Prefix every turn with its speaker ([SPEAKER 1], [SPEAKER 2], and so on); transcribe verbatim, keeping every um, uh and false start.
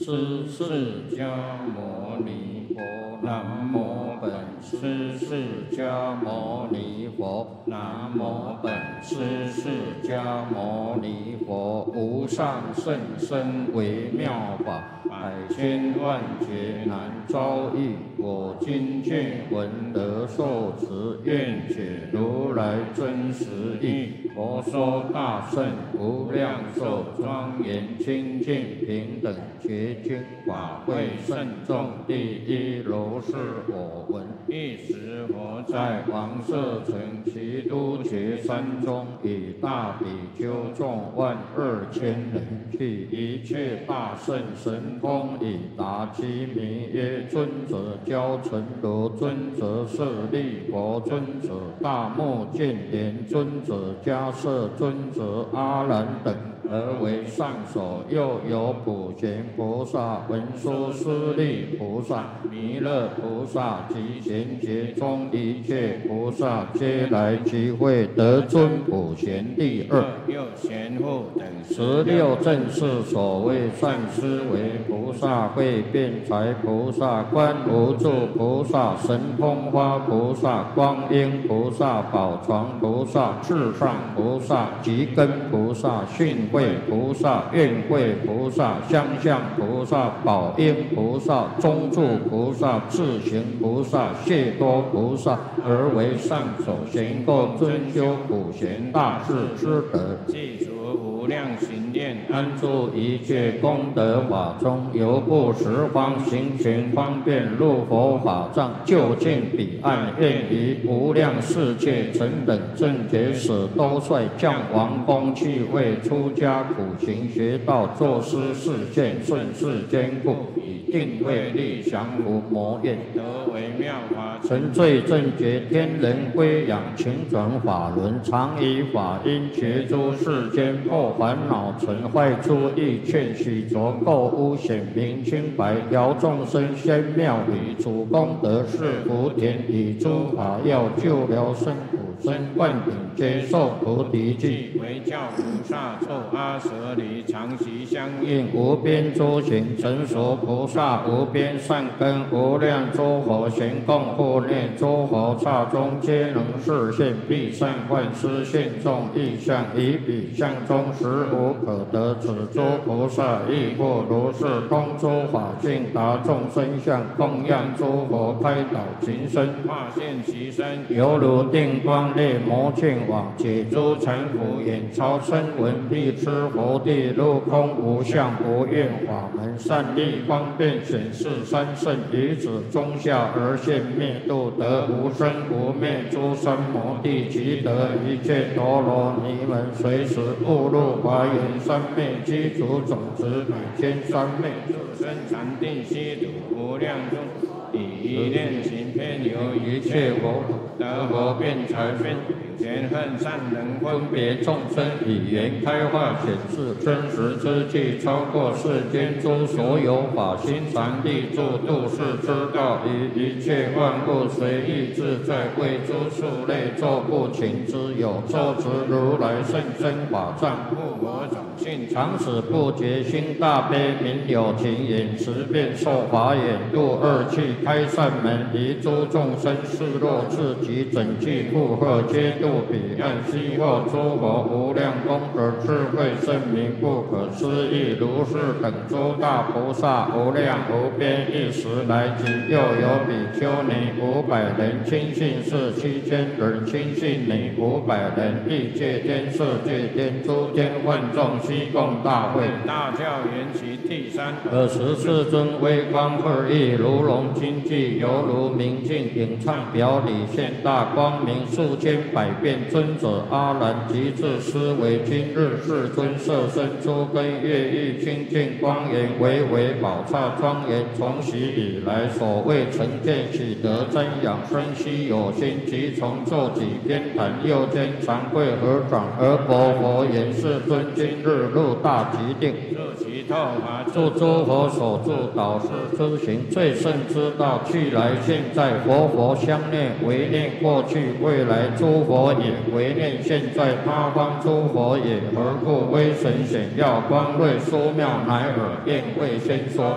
[SPEAKER 1] 师释迦牟尼佛，南无本师释迦牟尼佛，南无本师释迦牟尼佛。无上甚深微妙法，百千万劫难遭遇。我今见闻得受持，愿解如来真实义。佛说大圣无量寿庄严清净平等觉经法会慎重第一如是我闻。一时佛在王舍城其都觉山中，以大比丘众万二千人，去一切大圣神通已达，其名曰尊者交陈如尊者、舍利佛尊者、大目犍连尊者、迦摄尊者、阿难等，而为上首。又有普贤菩萨、文殊师利菩萨、弥勒菩萨及贤劫中一切菩萨，皆来集会，得尊普贤第二。又贤护等十六正是所谓善思维菩萨、会辩才菩萨、观无住菩萨、神通花菩萨、光阴菩萨、宝床菩萨、至上菩萨、吉根菩萨、训慧菩萨、愿慧菩萨、相向菩萨、宝应菩萨、中住菩萨、智行菩萨、谢多菩萨，而为上首，行够尊修普贤大士之德，记除无量行念，安住一切功德法中，由不十方行权方便，入佛法藏，就近彼岸，愿于无量世界成等正觉使，都率降王宫去为出家苦行学道，作师示现，顺世坚固，以定慧力降伏魔怨，得为妙法，成罪正觉，天人归仰，请转法轮，常以法音觉诸世间破烦恼尘，坏诸意劝许着垢污，显明清白，调众生仙妙理，主功德是福田，以诸法要救疗生苦生，灌顶接受菩提记，为教菩萨作阿舍离，常习相应，无边诸行成熟菩萨，无边善根，无量诸佛行供护念，诸佛刹中皆能示现，必善幻施现众意象，以彼相中实无可得。此诸菩萨亦复如是，通诸法性，达众生相，供养诸佛，开导情身，化现其身，犹如定光列摩犍网，解诸尘浮，眼超声闻，必知佛地，入空无相无愿法门，善利方便显示三圣，于此中下而现灭度，得无生无灭诸三摩地，即得一切陀罗尼门，随时误入华严三昧，积除种子百千三昧，助生禅定悉土无量中，以一念行偏由一切佛，得佛辩才辩前恨善人分别众生，以言开化显示真实之际，超过世间诸所有法，心常立住度世之道，于一切万物随意自在，为诸数类作不勤之有，作持如来圣身法藏，护我种性，常使不觉心大悲，明有情眼识变受法眼，入二气开善门，离诸众生示若自己整具负荷，皆度彼岸，悉获诸佛无量功德智慧圣明，不可思议。如是等诸大菩萨，无量无边，一时来集。又有比丘尼五百人，亲信士七千人，亲信女五百人，欲界天、色界天、诸天万众，悉共大会。大教缘起第三。尔时世尊威光二翼，如龙金髻，犹如明镜，影唱表里，现大光明，数千百变。尊者阿难即至思维，今日世尊摄身诸根乐欲清净光严，唯唯宝刹庄严，从昔以来所谓成见喜得瞻仰生息有心，即从坐几偏袒，右肩长跪合掌，而薄佛言：世尊今日入大极定，入其透法，助诸佛所助导师之行，最胜之道，去来现在，佛佛相念，唯念过去未来诸佛也，唯念现在他方诸佛也。何故威神显耀光瑞殊妙，乃尔便未先说。